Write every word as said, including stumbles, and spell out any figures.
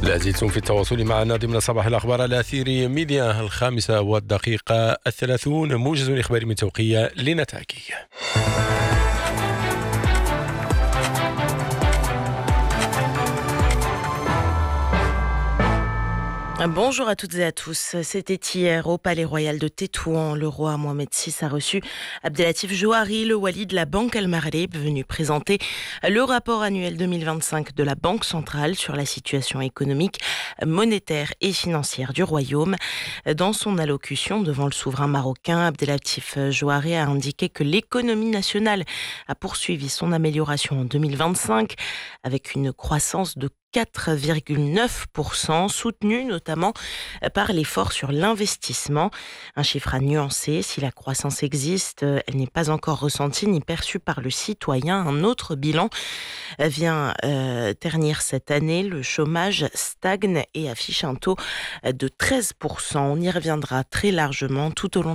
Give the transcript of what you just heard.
لا زلتم في التواصل معنا ضمن صباح الأخبار على أثير ميديا الخامسة والدقيقة الثلاثون، موجز إخباري من توقية لنتاكي. Bonjour à toutes et à tous. C'était hier au Palais Royal de Tétouan. Le roi Mohamed six a reçu Abdelatif Johari, le wali de la Banque Al Maghreb, venu présenter le rapport annuel deux mille vingt-cinq de la Banque centrale sur la situation économique, monétaire et financière du royaume. Dans son allocution devant le souverain marocain, Abdelatif Johari a indiqué que l'économie nationale a poursuivi son amélioration en deux mille vingt-cinq avec une croissance de quatre virgule neuf pour cent, soutenu notamment par l'effort sur l'investissement. Un chiffre à nuancer. Si la croissance existe, elle n'est pas encore ressentie ni perçue par le citoyen. Un autre bilan vient euh, ternir cette année. Le chômage stagne et affiche un taux de treize pour cent. On y reviendra très largement tout au long